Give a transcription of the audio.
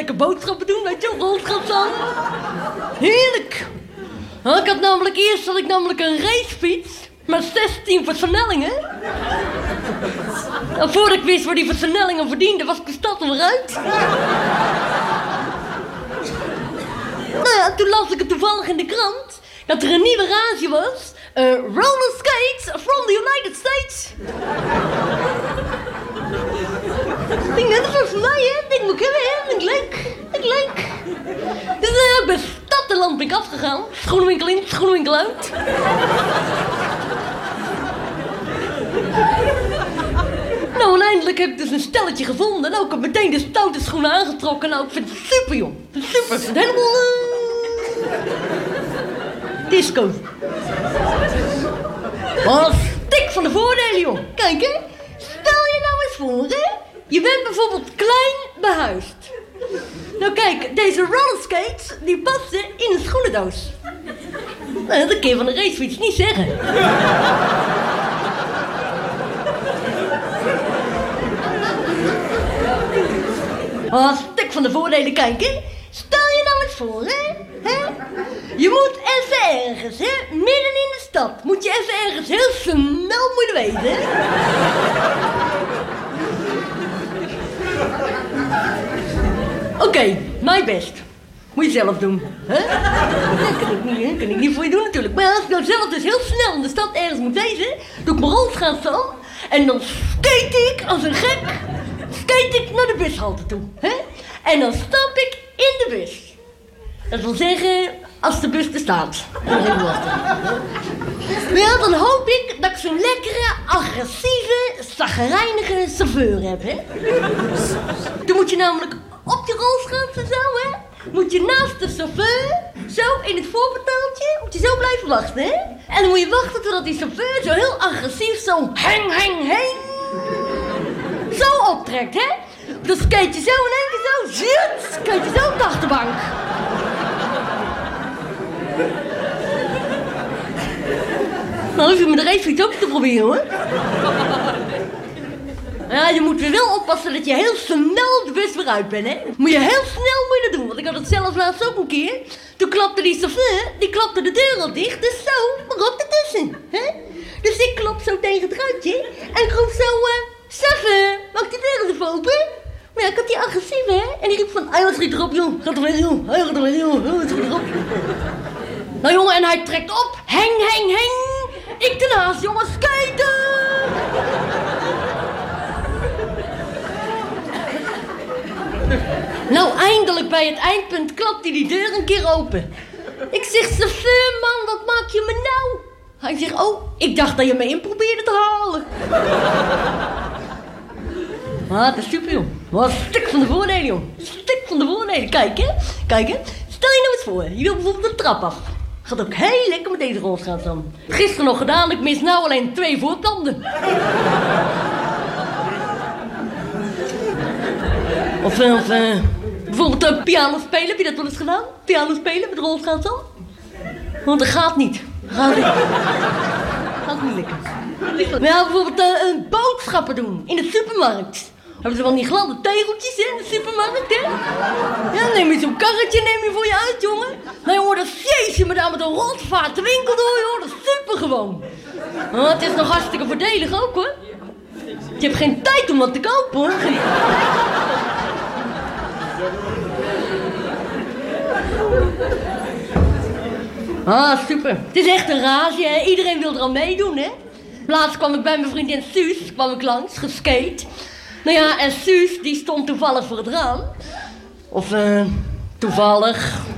lekker boodschappen doen, weet je, rolschaats. Heerlijk. Nou, ik had namelijk eerst een racefiets met 16 versnellingen. En voordat ik wist waar die versnellingen verdiende, was ik de stad weer uit. Nou ja, toen las ik het toevallig in de krant dat er een nieuwe rage was. Roller skates from the United States. Ik denk, dat is voor mij, hè? Ik denk, moet ik hebben, hè? Vind ik leuk. Dus ik ben stad en land ben ik afgegaan. Schoenenwinkel in, schoenenwinkel uit. Nou, en eindelijk heb ik dus een stelletje gevonden. Nou, ik heb meteen de stoute schoenen aangetrokken. Nou, ik vind het super, joh. Super. Ik vind het helemaal... disco. Oh, stik van de voordelen, joh. Kijk, hè. Stel je nou eens voor, hè. Je bent bijvoorbeeld klein behuisd. Nou, kijk, deze rollerskates, die passen in een schoenendoos. Nou, dat kun je van een racefiets niet zeggen. Oh, stuk van de voordelen, kijk, hè. Stel je nou eens voor, hè. Je moet even ergens, hè. Midden in de stad. Moet je even ergens heel snel moeten wezen, hè. Oké, mijn best. Moet je zelf doen, hè? Dat kan ik niet voor je doen natuurlijk. Maar als ik nou zelf dus heel snel in de stad ergens moet wezen, doe ik mijn rolschaats aan en dan skate ik als een gek, naar de bushalte toe, hè? En dan stap ik in de bus. Dat wil zeggen, als de bus er staat. Maar ja, dan hoop ik dat ik zo'n lekkere, agressieve, chagrijnige chauffeur heb, hè? Dan moet je namelijk op je rolschaatsen zo, hè? Moet je naast de chauffeur, zo in het voorportaaltje, moet je zo blijven wachten, hè? En dan moet je wachten totdat die chauffeur zo heel agressief zo heng, zo optrekt, hè? Dan skate je zo in één keer zo, zit, skate je zo op de achterbank. Nou, hoef je met de racefiets ook te proberen, hoor. Ja, je moet weer wel oppassen dat je heel snel de bus weer uit bent, hè. Moet je heel snel doen, want ik had het zelf laatst ook een keer. Toen klapte die chauffeur, die klapte de deur al dicht, dus zo, maar op ertussen, hè. Dus ik klap zo tegen het ruitje en ik roep zo, chauffeur, mag die deur eens even open? Maar ja, ik had die agressief, hè. En die riep van, wat schiet erop, joh, gaat er weer, joh, gaat er weer, joh, wat schiet erop. Nou, jongen, en hij trekt op, heng. Ik ernaast, jongen, skaten! Nou, eindelijk bij het eindpunt klapt hij die deur een keer open. Ik zeg, chauffeur, man, wat maak je me nou? Hij zegt, ik dacht dat je me in probeerde te halen. Dat is super, joh. Wat een stuk van de voordelen, joh. Stuk van de voordelen. Kijk, hè. Stel je nou eens voor, je wil bijvoorbeeld de trap af. Gaat ook heel lekker met deze rolschaats dan. Gisteren nog gedaan, ik mis nou alleen 2 voortanden. Of bijvoorbeeld piano spelen, heb je dat wel eens gedaan? Piano spelen met rolschaats al? Want dat gaat niet. Gaat niet lekker. Maar ja, bijvoorbeeld boodschappen doen in de supermarkt. Hebben ze wel die gladde tegeltjes in de supermarkt, hè? Ja, neem je zo'n karretje voor je uit, jongen. Nou, jongen, dat jees je me daar met een rotvaart de winkel door, joh. Dat is super gewoon. Het is nog hartstikke voordelig ook, hoor. Je hebt geen tijd om wat te kopen, hoor. Super. Het is echt een rage, hè. Iedereen wil er al meedoen, hè. Laatst kwam ik bij mijn vriendin Suus, langs, geskate. Nou ja, en Suus, die stond toevallig voor het raam. Of, toevallig...